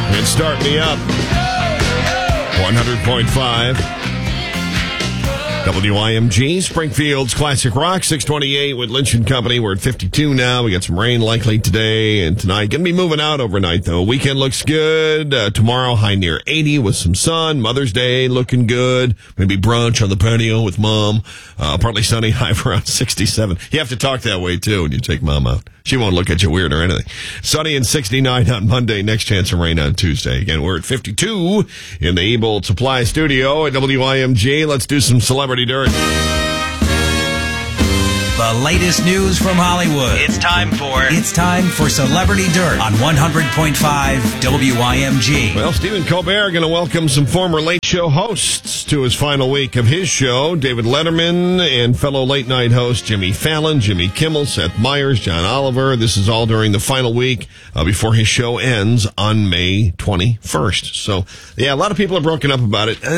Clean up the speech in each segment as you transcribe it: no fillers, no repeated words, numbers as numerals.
And Start Me Up. 100.5. WIMG, Springfield's Classic Rock, 628 with Lynch & Company. We're at 52 now. We got some rain likely today and tonight. Going to be moving out overnight, though. Weekend looks good. Tomorrow, high near 80 with some sun. Mother's Day looking good. Maybe brunch on the patio with Mom. Partly sunny, high of around 67. You have to talk that way, too, when you take Mom out. She won't look at you weird or anything. Sunny and 69 on Monday. Next chance of rain on Tuesday. Again, we're at 52 in the Ebold Supply Studio at WIMG. Let's do some celebrity dirt. The latest news from Hollywood. It's time for Celebrity Dirt on 100.5 WIMG. Well, Stephen Colbert going to welcome some former Late Show hosts to his final week of his show. David Letterman and fellow late night host Jimmy Fallon, Jimmy Kimmel, Seth Meyers, John Oliver. This is all during the final week before his show ends on May 21st. So, yeah, a lot of people are broken up about it.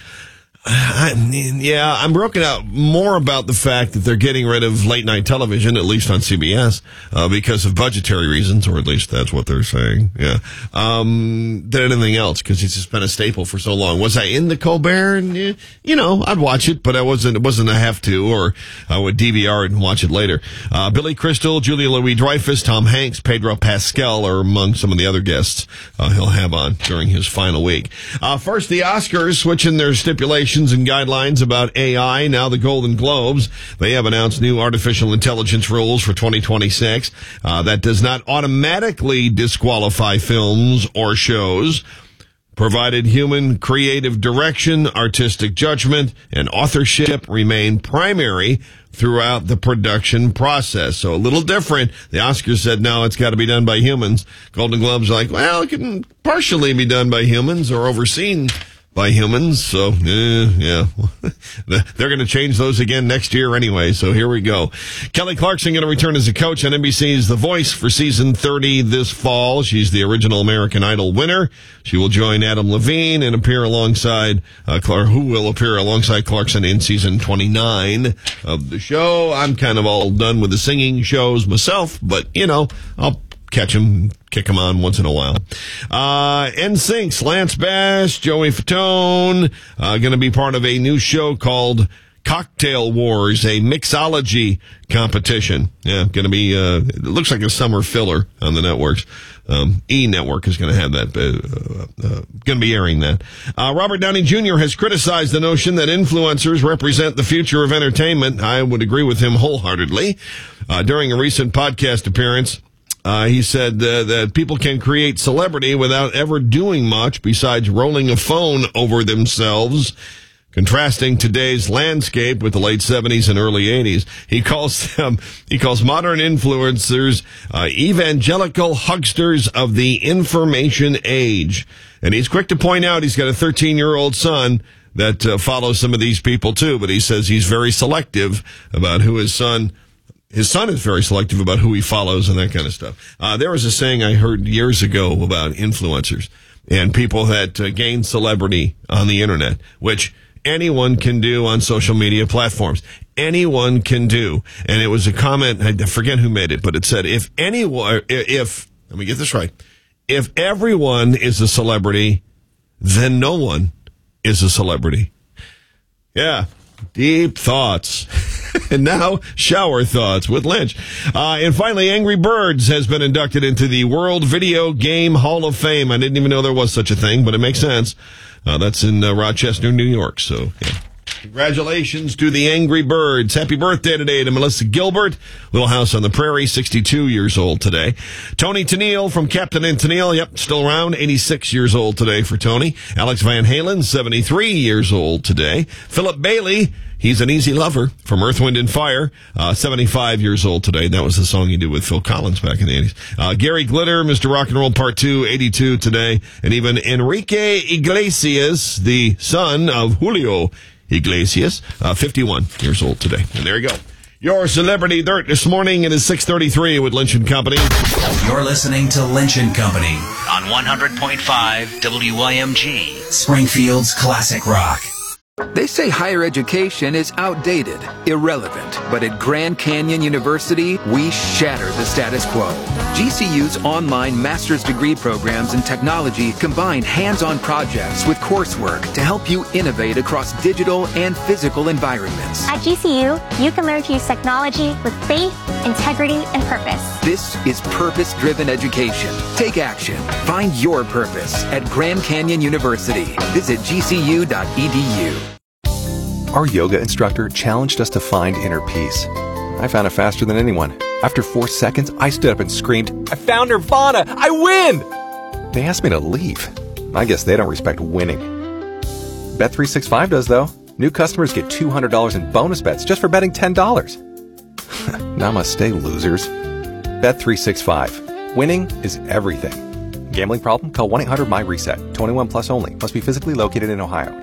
I'm broken out more about the fact that they're getting rid of late night television, at least on CBS, because of budgetary reasons, or at least that's what they're saying. Yeah. Than anything else, because it's just been a staple for so long. Was I in the Colbert? You know, I'd watch it, but it wasn't a have to, or I would DVR it and watch it later. Billy Crystal, Julia Louis-Dreyfus, Tom Hanks, Pedro Pascal are among some of the other guests he'll have on during his final week. First, the Oscars switching their stipulations and guidelines about AI. Now the Golden Globes, they have announced new artificial intelligence rules for 2026. That does not automatically disqualify films or shows, provided human creative direction, artistic judgment, and authorship remain primary throughout the production process. So a little different. The Oscars said, no, it's got to be done by humans. Golden Globes are like, well, it can partially be done by humans or overseen by humans, so, yeah. They're going to change those again next year anyway, so here we go. Kelly Clarkson going to return as a coach on NBC's The Voice for season 30 this fall. She's the original American Idol winner. She will join Adam Levine and appear alongside, who will appear alongside Clarkson in season 29 of the show. I'm kind of all done with the singing shows myself, but, I'll catch him, kick him on once in a while. NSYNC's Lance Bass, Joey Fatone, going to be part of a new show called Cocktail Wars, a mixology competition. Yeah, going to be, it looks like a summer filler on the networks. E! Network is going to have that, going to be airing that. Robert Downey Jr. has criticized the notion that influencers represent the future of entertainment. I would agree with him wholeheartedly. During a recent podcast appearance, he said that people can create celebrity without ever doing much besides rolling a phone over themselves, contrasting today's landscape with the late 70s and early 80s. He calls modern influencers evangelical hucksters of the information age. And he's quick to point out he's got a 13-year-old son that follows some of these people too, but he says he's very selective about who his son is very selective about who he follows and that kind of stuff. There was a saying I heard years ago about influencers and people that gain celebrity on the internet, which anyone can do on social media platforms. Anyone can do. And it was a comment, I forget who made it, but it said, let me get this right. If everyone is a celebrity, then no one is a celebrity. Yeah. Deep thoughts. And now, shower thoughts with Lynch. And finally, Angry Birds has been inducted into the World Video Game Hall of Fame. I didn't even know there was such a thing, but it makes sense. That's in Rochester, New York. So, yeah. Congratulations to the Angry Birds. Happy birthday today to Melissa Gilbert, Little House on the Prairie, 62 years old today. Tony Tennille from Captain and Tennille, yep, still around, 86 years old today for Tony. Alex Van Halen, 73 years old today. Philip Bailey, he's an easy lover from Earth, Wind, and Fire, 75 years old today. That was the song he did with Phil Collins back in the 80s. Gary Glitter, Mr. Rock and Roll Part 2, 82 today. And even Enrique Iglesias, the son of Julio Iglesias, 51 years old today. And there you go. Your Celebrity Dirt this morning. It is 6:33 with Lynch & Company. You're listening to Lynch & Company on 100.5 WIMG, Springfield's Classic Rock. They say higher education is outdated, irrelevant, but at Grand Canyon University, we shatter the status quo. GCU's online master's degree programs in technology combine hands-on projects with coursework to help you innovate across digital and physical environments. At GCU, you can learn to use technology with faith, integrity, and purpose. This is purpose-driven education. Take action. Find your purpose at Grand Canyon University. Visit gcu.edu. Our yoga instructor challenged us to find inner peace. I found it faster than anyone. After 4 seconds, I stood up and screamed, "I found Nirvana! I win!" They asked me to leave. I guess they don't respect winning. Bet365 does, though. New customers get $200 in bonus bets just for betting $10. Namaste, losers. Bet365. Winning is everything. Gambling problem? Call 1-800-MY-RESET. 21 plus only. Must be physically located in Ohio.